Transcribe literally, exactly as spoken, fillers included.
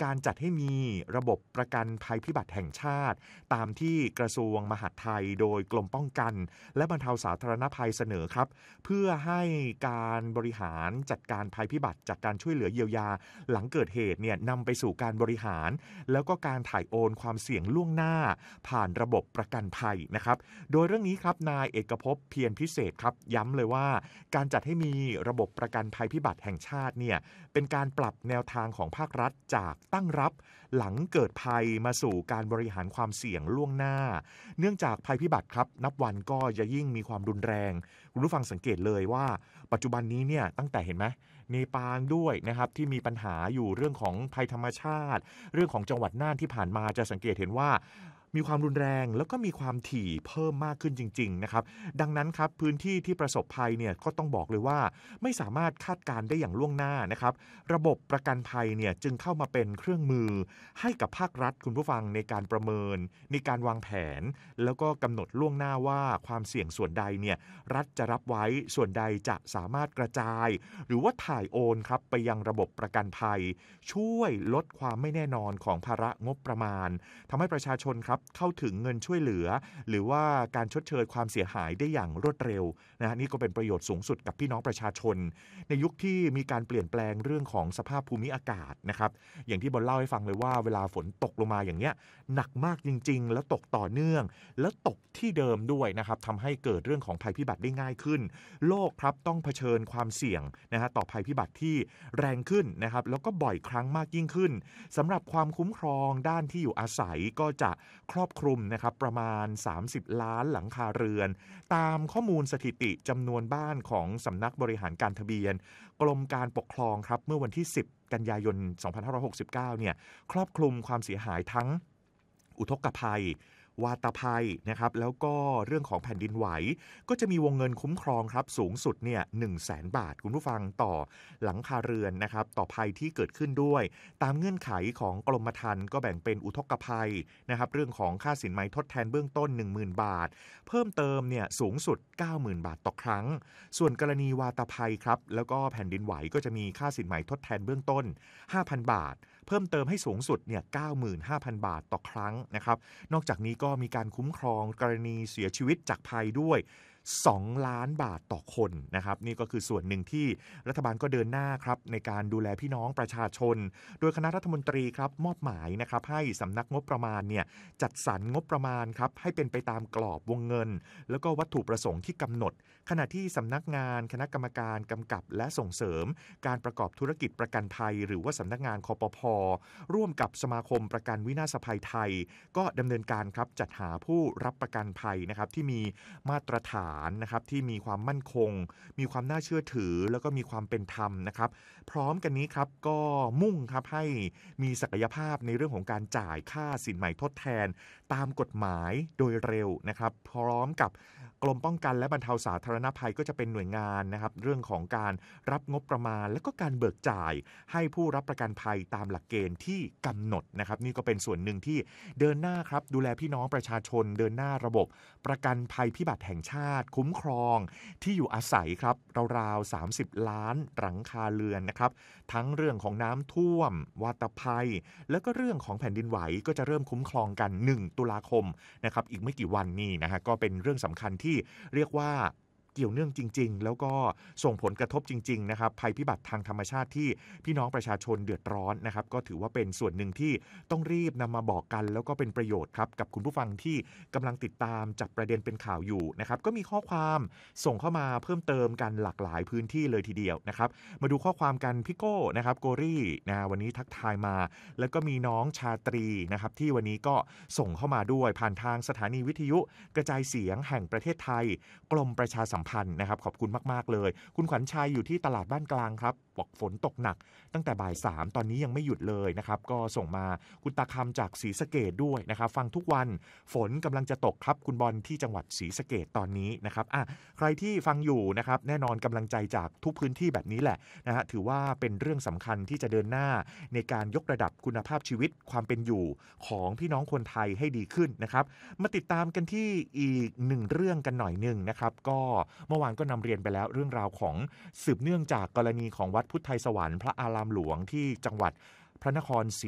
การจัดให้มีระบบประกันภัยพิบัติแห่งชาติตามที่กระทรวงมหาดไทยโดยกรมป้องกันและบรรเทาสาธารณภัยเสนอครับเพื่อให้การบริหารจัดการภัยพิบัติจากการช่วยเหลือเยียวยาหลังเกิดเหตุเนี่ยนำไปสู่การบริหารแล้วก็การถ่ายโอนความเสี่ยงล่วงหน้าผ่านระบบประกันภัยนะครับโดยเรื่องนี้ครับนายเอกภพเพียรพิเศษครับย้ำเลยว่าการจัดให้มีระบบประกันภัยพิบัติแห่งชาติเนี่ยเป็นการปรับแนวทางของภาครัฐจากตั้งรับหลังเกิดภัยมาสู่การบริหารความเสี่ยงล่วงหน้าเนื่องจากภัยพิบัติครับนับวันก็จะยิ่งมีความรุนแรงคุณผู้ฟังสังเกตเลยว่าปัจจุบันนี้เนี่ยตั้งแต่เห็นไหมเนปาลด้วยนะครับที่มีปัญหาอยู่เรื่องของภัยธรรมชาติเรื่องของจังหวัดน่านที่ผ่านมาจะสังเกตเห็นว่ามีความรุนแรงแล้วก็มีความถี่เพิ่มมากขึ้นจริงๆนะครับดังนั้นครับพื้นที่ที่ประสบภัยเนี่ยก็ต้องบอกเลยว่าไม่สามารถคาดการณ์ได้อย่างล่วงหน้านะครับระบบประกันภัยเนี่ยจึงเข้ามาเป็นเครื่องมือให้กับภาครัฐคุณผู้ฟังในการประเมินในการวางแผนแล้วก็กำหนดล่วงหน้าว่าความเสี่ยงส่วนใดเนี่ยรัฐจะรับไว้ส่วนใดจะสามารถกระจายหรือว่าถ่ายโอนครับไปยังระบบประกันภัยช่วยลดความไม่แน่นอนของภาระงบประมาณทำให้ประชาชนครับเข้าถึงเงินช่วยเหลือหรือว่าการชดเชยความเสียหายได้อย่างรวดเร็วนะฮะนี่ก็เป็นประโยชน์สูงสุดกับพี่น้องประชาชนในยุคที่มีการเปลี่ยนแปลงเรื่องของสภาพภูมิอากาศนะครับอย่างที่บอลเล่าให้ฟังเลยว่าเวลาฝนตกลงมาอย่างเนี้ยหนักมากจริงๆแล้วตกต่อเนื่องแล้วตกที่เดิมด้วยนะครับทำให้เกิดเรื่องของภัยพิบัติได้ง่ายขึ้นโลกครับต้องเผชิญความเสี่ยงนะฮะต่อภัยพิบัติที่แรงขึ้นนะครับแล้วก็บ่อยครั้งมากยิ่งขึ้นสำหรับความคุ้มครองด้านที่อยู่อาศัยก็จะครอบคลุมนะครับประมาณสามสิบล้านหลังคาเรือนตามข้อมูลสถิติจำนวนบ้านของสำนักบริหารการทะเบียนกรมการปกครองครับเมื่อวันที่สิบกันยายนสองพันห้าร้อยหกสิบเก้าเนี่ยครอบคลุมความเสียหายทั้งอุทกภัยวาตภัยนะครับแล้วก็เรื่องของแผ่นดินไหวก็จะมีวงเงินคุ้มครองครับสูงสุดเนี่ยหนึ่งแสนบาทคุณผู้ฟังต่อหลังคาเรือนนะครับต่อภัยที่เกิดขึ้นด้วยตามเงื่อนไขของกรมธรรม์ก็แบ่งเป็นอุทกภัยนะครับเรื่องของค่าสินไหมทดแทนเบื้องต้น หนึ่งหมื่น บาทเพิ่มเติมเนี่ยสูงสุด เก้าหมื่น บาทต่อครั้งส่วนกรณีวาตภัยครับแล้วก็แผ่นดินไหวก็จะมีค่าสินไหมทดแทนเบื้องต้น ห้าพัน บาทเพิ่มเติมให้สูงสุดเนี่ย เก้าหมื่นห้าพัน บาทต่อครั้งนะครับนอกจากนี้ก็มีการคุ้มครองกรณีเสียชีวิตจากภัยด้วยสองล้านบาทต่อคนนะครับนี่ก็คือส่วนหนึ่งที่รัฐบาลก็เดินหน้าครับในการดูแลพี่น้องประชาชนโดยคณะรัฐมนตรีครับมอบหมายนะครับให้สำนักงบประมาณเนี่ยจัดสรรงบประมาณครับให้เป็นไปตามกรอบวงเงินแล้วก็วัตถุประสงค์ที่กำหนดขณะที่สำนักงานคณะกรรมการกำกับและส่งเสริมการประกอบธุรกิจประกันภัยหรือว่าสำนักงานคปภ.ร่วมกับสมาคมประกันวินาศภัยไทยก็ดำเนินการครับจัดหาผู้รับประกันภัยนะครับที่มีมาตรฐานนะครับที่มีความมั่นคงมีความน่าเชื่อถือแล้วก็มีความเป็นธรรมนะครับพร้อมกันนี้ครับก็มุ่งครับให้มีศักยภาพในเรื่องของการจ่ายค่าสินไหมทดแทนตามกฎหมายโดยเร็วนะครับพร้อมกับกรมป้องกันและบรรเทาสาธารณภัยก็จะเป็นหน่วยงานนะครับเรื่องของการรับงบประมาณและก็การเบิกจ่ายให้ผู้รับประกันภัยตามหลักเกณฑ์ที่กำหนดนะครับนี่ก็เป็นส่วนหนึ่งที่เดินหน้าครับดูแลพี่น้องประชาชนเดินหน้าระบบประกันภัยพิบัติแห่งชาติคุ้มครองที่อยู่อาศัยครับราวๆสามสิบล้านหลังคาเรือนนะครับทั้งเรื่องของน้ำท่วมวาตภัยแล้วก็เรื่องของแผ่นดินไหวก็จะเริ่มคุ้มครองกันหนึ่งตุลาคมนะครับอีกไม่กี่วันนี้นะฮะก็เป็นเรื่องสำคัญที่เรียกว่าเกี่ยวเนื่องจริงๆแล้วก็ส่งผลกระทบจริงๆนะครับภัยพิบัติทางธรรมชาติที่พี่น้องประชาชนเดือดร้อนนะครับก็ถือว่าเป็นส่วนหนึ่งที่ต้องรีบนำมาบอกกันแล้วก็เป็นประโยชน์ครับกับคุณผู้ฟังที่กำลังติดตามจับประเด็นเป็นข่าวอยู่นะครับก็มีข้อความส่งเข้ามาเพิ่มเติมกันหลากหลายพื้นที่เลยทีเดียวนะครับมาดูข้อความกันพี่โก้นะครับโกรี่นะวันนี้ทักทายมาแล้วก็มีน้องชาตรีนะครับที่วันนี้ก็ส่งเข้ามาด้วยผ่านทางสถานีวิทยุกระจายเสียงแห่งประเทศไทยกรมประชาสัมพันธ์นะครับขอบคุณมากๆเลยคุณขวัญชัยอยู่ที่ตลาดบ้านกลางครับบอกฝนตกหนักตั้งแต่บ่ายสามตอนนี้ยังไม่หยุดเลยนะครับก็ส่งมาคุณตาคำจากศรีสะเกษด้วยนะครับฟังทุกวันฝนกำลังจะตกครับคุณบอลที่จังหวัดศรีสะเกษตอนนี้นะครับอ่ะใครที่ฟังอยู่นะครับแน่นอนกำลังใจจากทุกพื้นที่แบบนี้แหละนะฮะถือว่าเป็นเรื่องสำคัญที่จะเดินหน้าในการยกระดับคุณภาพชีวิตความเป็นอยู่ของพี่น้องคนไทยให้ดีขึ้นนะครับมาติดตามกันที่อีกหนึ่งเรื่องกันหน่อยนึงนะครับก็เมื่อวานก็นำเรียนไปแล้วเรื่องราวของสืบเนื่องจากกรณีของวัดพุทธไทยสวรรค์พระอารามหลวงที่จังหวัดพระนครศรี